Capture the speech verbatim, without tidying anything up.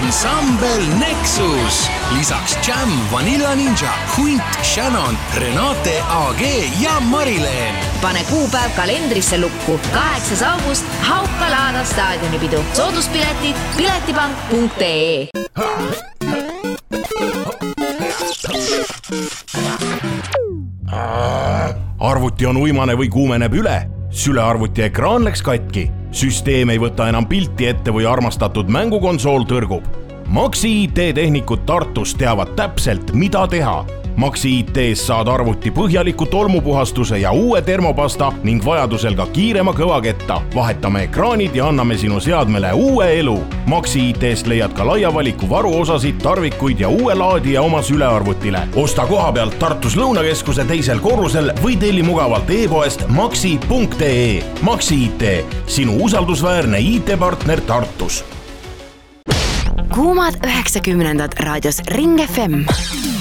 ansambel Nexus, lisaks Jam, Vanilla Ninja, Hunt, Shannon, Renate A G ja Marileen. Pane kuupäev kalendrisse lukku. kaheksas august Hauka-Laada staadionipidu. Sooduspiletid piletipank punkt ee. Arvuti on uimane või kuumeneb üle. Sülearvuti ekraan läks katki. Süsteem ei võta enam pilti ette või armastatud mängukonsool tõrgub. Maxi I T-tehnikud Tartus teavad täpselt, mida teha. Maxi I T-s saad arvuti põhjaliku tolmupuhastuse ja uue termopasta ning vajadusel ka kiirema kõvaketta. Vahetame ekraanid ja anname sinu seadmele uue elu. Maxi I T-st leiad ka laia valiku varuosasid, tarvikuid ja uue laadija oma sülearvutile. Osta koha pealt Tartus Lõunakeskuse teisel korrusel või telli mugavalt e-poest maxi punkt ee. Maxi I T, sinu usaldusväärne I T-partner Tartus. Kuumad üheksakümnendad raadios Ring F M.